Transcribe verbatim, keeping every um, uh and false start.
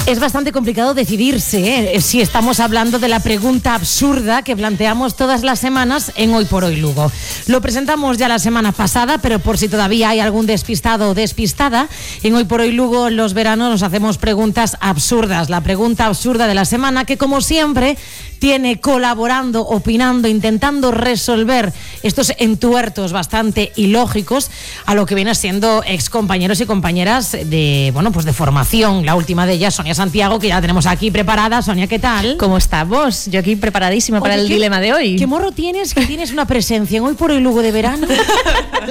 Es bastante complicado decidirse, ¿eh? Si estamos hablando de la pregunta absurda que planteamos todas las semanas en Hoy por Hoy Lugo. Lo presentamos ya la semana pasada, pero por si todavía hay algún despistado o despistada, en Hoy por Hoy Lugo los veranos nos hacemos preguntas absurdas. La pregunta absurda de la semana, que como siempre tiene colaborando, opinando, intentando resolver estos entuertos bastante ilógicos a lo que viene siendo ex compañeros y compañeras de, bueno, pues de formación. La última de ellas, Sonia Santiago, que ya la tenemos aquí preparada. Sonia, ¿qué tal? ¿Cómo estamos? Yo aquí preparadísima. Oye, para el ¿qué, dilema de hoy. ¿Qué morro tienes? Que tienes una presencia en Hoy por Hoy Lugo de verano.